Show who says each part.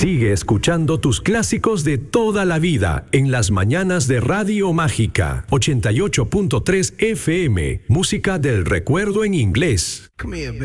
Speaker 1: Sigue escuchando tus clásicos de toda la vida en las mañanas de Radio Mágica 88.3 FM. Música del recuerdo en inglés.